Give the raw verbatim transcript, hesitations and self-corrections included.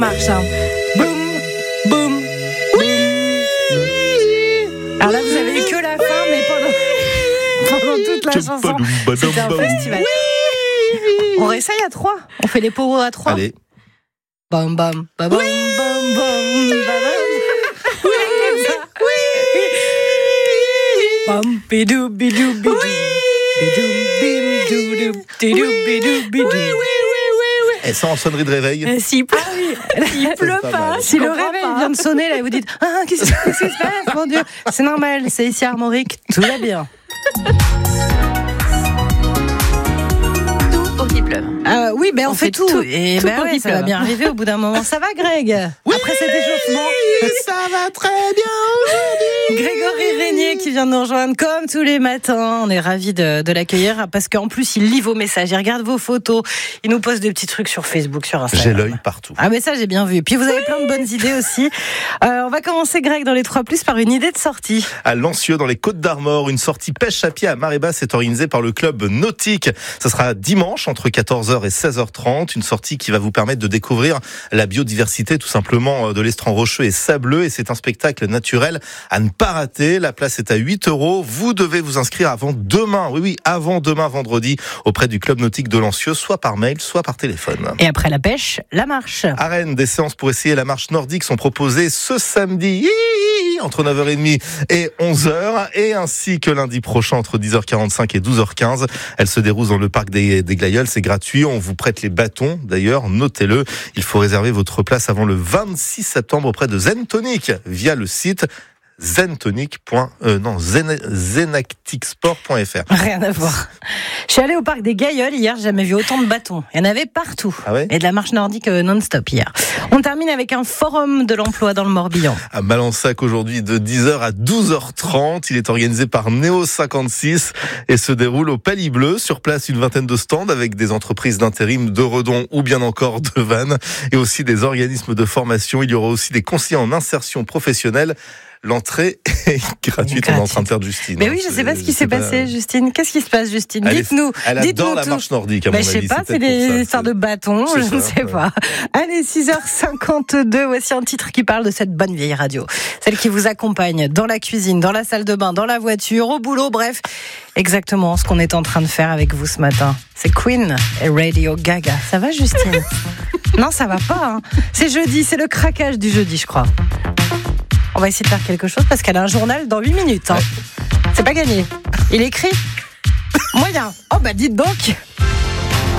Marche, hein. Boum, boum, oui. Alors là, vous avez eu que la fin, mais pendant, pendant toute la chanson, c'était un festival. On réessaye à trois. On fait les poros à trois. Allez. Bam, bam, bam, bam, Oui. bam, bam, bam. Oui, oui, oui. Bam, bidou, bidou, bidou. Bidou, bim, doudou, bidou, bidou, bidou. Et ça en sonnerie de réveil. Euh, S'il pleut, s'il pleut pas pas, mal. si le réveil vient de sonner, là, vous dites ah, qu'est-ce qui qu'est-ce qui se passe, mon Dieu. C'est normal, c'est ici à Armorique, tout va bien. Tout pour qu'il pleuve. Euh, oui, ben on, On fait, fait tout. tout. Et Tout ben pour ouais, qu'il ça va pleuve. bien arriver au bout d'un moment. Ça va, Greg? Oui, après cet échauffement, ça va très bien aujourd'hui. Grégory Régnier qui vient de nous rejoindre comme tous les matins. On est ravis de, de l'accueillir parce qu'en plus il lit vos messages, il regarde vos photos, il nous poste des petits trucs sur Facebook, sur Instagram. J'ai l'œil partout. Ah mais ça j'ai bien vu. Puis vous avez plein de bonnes idées aussi. Euh, on va commencer, Greg, dans les trois plus par une idée de sortie. À Lancieux, dans les Côtes d'Armor, une sortie pêche à pied à marée basse est organisée par le club nautique. Ça sera dimanche entre quatorze heures et seize heures trente. Une sortie qui va vous permettre de découvrir la biodiversité tout simplement de l'estran rocheux et sableux. Et c'est un spectacle naturel à ne pas rater. La place est à huit euros. Vous devez vous inscrire avant demain. Oui, oui, avant demain vendredi auprès du club nautique de Lancieux, soit par mail, soit par téléphone. Et après la pêche, la marche. À Rennes, des séances pour essayer la marche nordique sont proposées ce samedi entre neuf heures trente et onze heures et ainsi que lundi prochain entre dix heures quarante-cinq et douze heures quinze. Elle se déroule dans le parc des, des Glaïeuls. C'est gratuit. On vous prête les bâtons. D'ailleurs, notez-le. Il faut réserver votre place avant le vingt-six septembre auprès de Zen Tonic via le site zentonic. Euh, non, zen, zenacticsport point f r. Rien à voir. Je suis allée au parc des Gailleuls hier, j'ai jamais vu autant de bâtons. Il y en avait partout. Ah ouais ? Et de la marche nordique non-stop hier. On termine avec un forum de l'emploi dans le Morbihan. À Malensac aujourd'hui de dix heures à douze heures trente. Il est organisé par Néo cinquante-six et se déroule au Palais Bleu. Sur place, une vingtaine de stands avec des entreprises d'intérim de Redon ou bien encore de Vannes et aussi des organismes de formation. Il y aura aussi des conseillers en insertion professionnelle. L'entrée est gratuite. On est en train de faire Justine. Mais oui, je ne sais pas ce qui s'est passé, Justine. Qu'est-ce qui se passe, Justine? Elle Dites-nous. Est, elle dites-nous adore la tout. marche nordique, à ben, mon je avis. sais pas, c'est, c'est des histoires de bâtons, c'est je ça, ne sais ouais. pas. Allez, six heures cinquante-deux, voici un titre qui parle de cette bonne vieille radio. Celle qui vous accompagne dans la cuisine, dans la salle de bain, dans la voiture, au boulot, bref. Exactement ce qu'on est en train de faire avec vous ce matin. C'est Queen et Radio Gaga. Ça va, Justine? Non, ça va pas. Hein. C'est jeudi, c'est le craquage du jeudi, je crois. On va essayer de faire quelque chose parce qu'elle a un journal dans huit minutes. Hein. Ouais. C'est pas gagné. Il écrit moyen. Oh bah dites donc.